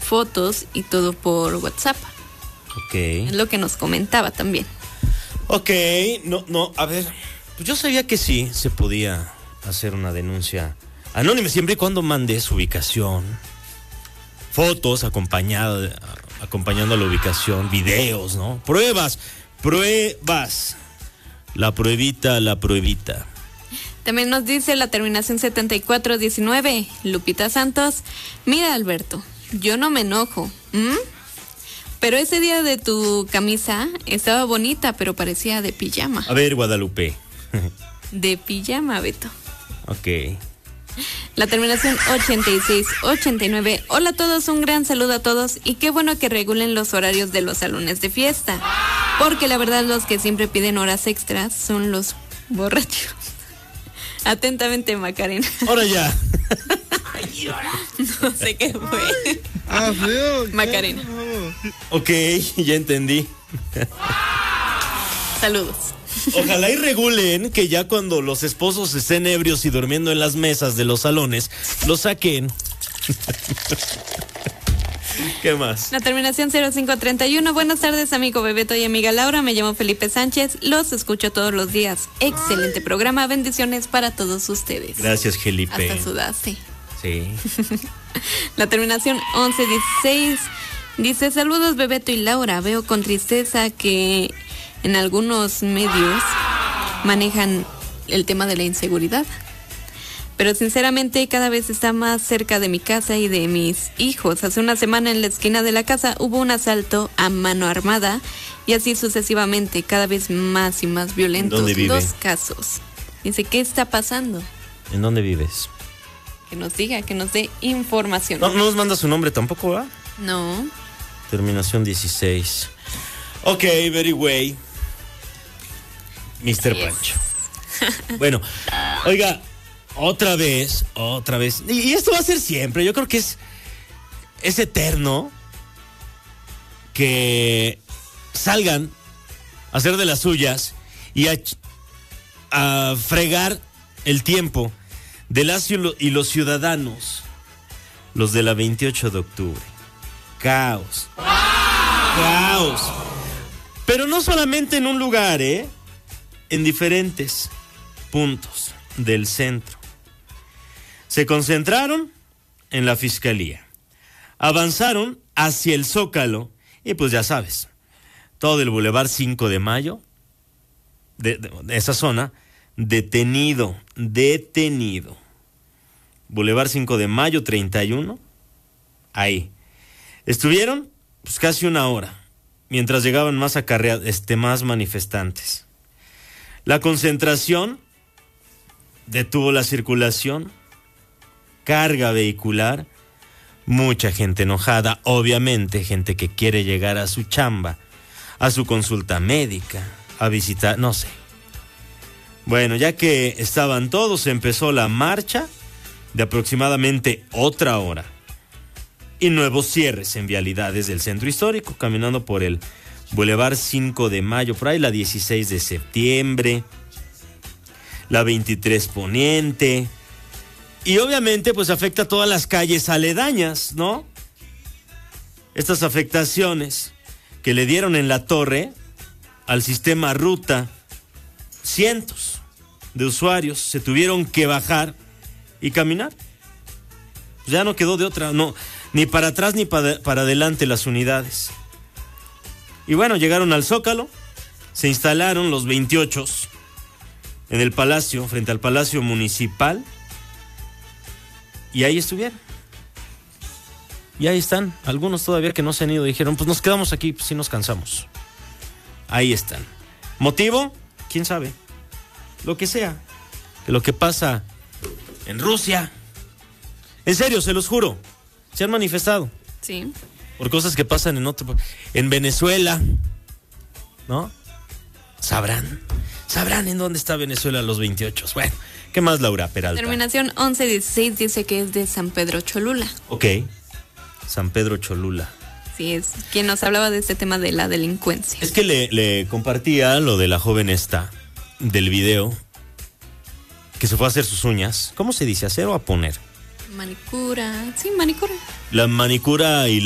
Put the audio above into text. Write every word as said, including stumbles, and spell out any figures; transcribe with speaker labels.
Speaker 1: fotos y todo por WhatsApp.
Speaker 2: Ok.
Speaker 1: Es lo que nos comentaba también.
Speaker 2: Ok, no, no, a ver, pues yo sabía que sí se podía hacer una denuncia anónima siempre y cuando mande su ubicación, fotos acompañado, acompañando a la ubicación, videos, ¿no? Pruebas, pruebas. La pruebita, la pruebita.
Speaker 1: También nos dice la terminación setenta y cuatro diecinueve, Lupita Santos. Mira, Alberto, yo no me enojo, ¿m? Pero ese día de tu camisa estaba bonita, pero parecía de pijama.
Speaker 2: A ver, Guadalupe.
Speaker 1: De pijama, Beto.
Speaker 2: Ok.
Speaker 1: La terminación ochenta y seis ochenta y nueve. Hola a todos, un gran saludo a todos y qué bueno que regulen los horarios de los salones de fiesta. Porque la verdad los que siempre piden horas extras son los borrachos. Atentamente, Macarena.
Speaker 2: Ahora ya.
Speaker 1: No sé qué fue.
Speaker 3: Ah, feo.
Speaker 1: Macarena.
Speaker 2: Ok, ya entendí.
Speaker 1: Saludos.
Speaker 2: Ojalá y regulen que ya cuando los esposos estén ebrios y durmiendo en las mesas de los salones, los saquen. ¿Qué más?
Speaker 1: La terminación cero cinco treinta y uno. Buenas tardes, amigo Bebeto y amiga Laura. Me llamo Felipe Sánchez. Los escucho todos los días. Excelente programa. Bendiciones para todos ustedes.
Speaker 2: Gracias, Felipe.
Speaker 1: Hasta sudaste.
Speaker 2: Sí.
Speaker 1: La terminación once dieciséis dice: saludos, Bebeto y Laura. Veo con tristeza que en algunos medios manejan el tema de la inseguridad. Pero sinceramente cada vez está más cerca de mi casa y de mis hijos. Hace una semana en la esquina de la casa hubo un asalto a mano armada y así sucesivamente, cada vez más y más violentos.
Speaker 2: ¿Dónde vive?
Speaker 1: Dos casos. Dice, ¿qué está pasando?
Speaker 2: ¿En dónde vives?
Speaker 1: Que nos diga, que nos dé información.
Speaker 2: No, no nos manda su nombre tampoco, ¿verdad?
Speaker 1: No.
Speaker 2: Terminación dieciséis. Ok, very way. mister
Speaker 1: Yes.
Speaker 2: Pancho. Bueno, oiga, otra vez, otra vez. Y, y esto va a ser siempre. Yo creo que es, es eterno que salgan a hacer de las suyas y a, a fregar el tiempo de las y los ciudadanos, los de la veintiocho de octubre. Caos. Caos. Pero no solamente en un lugar, ¿eh? En diferentes puntos del centro. Se concentraron en la fiscalía. Avanzaron hacia el Zócalo y pues ya sabes, todo el Boulevard cinco de Mayo, de, de, de esa zona, detenido, detenido. Boulevard cinco de Mayo, treinta y uno, ahí. Estuvieron pues casi una hora, mientras llegaban más acarreados, este, más manifestantes. La concentración detuvo la circulación, carga vehicular, mucha gente enojada, obviamente gente que quiere llegar a su chamba, a su consulta médica, a visitar, no sé. Bueno, ya que estaban todos, empezó la marcha de aproximadamente otra hora y nuevos cierres en vialidades del centro histórico, caminando por el Boulevard cinco de Mayo, por ahí la dieciséis de septiembre, la veintitrés Poniente. Y obviamente pues afecta a todas las calles aledañas, ¿no? Estas afectaciones que le dieron en la torre al sistema ruta, cientos de usuarios se tuvieron que bajar y caminar. Pues ya no quedó de otra, no, ni para atrás ni para, para adelante las unidades. Y bueno, llegaron al Zócalo, se instalaron los veintiocho en el Palacio, frente al Palacio Municipal. Y ahí estuvieron. Y ahí están. Algunos todavía que no se han ido dijeron, pues nos quedamos aquí, pues sí nos cansamos. Ahí están. ¿Motivo? ¿Quién sabe? Lo que sea. Que lo que pasa en Rusia. En serio, se los juro. Se han manifestado.
Speaker 1: Sí.
Speaker 2: Por cosas que pasan en otro... En Venezuela. ¿No? Sabrán. Sabrán en dónde está Venezuela los veintiocho. Bueno. ¿Qué más, Laura Peralta?
Speaker 1: Terminación once dieciséis dice que es de San Pedro Cholula.
Speaker 2: Ok. San Pedro Cholula.
Speaker 1: Sí, es quien nos hablaba de este tema de la delincuencia.
Speaker 2: Es que le, le compartía lo de la joven esta, del video, que se fue a hacer sus uñas. ¿Cómo se dice? ¿Hacer o a poner?
Speaker 1: Manicura. Sí, manicura.
Speaker 2: La manicura y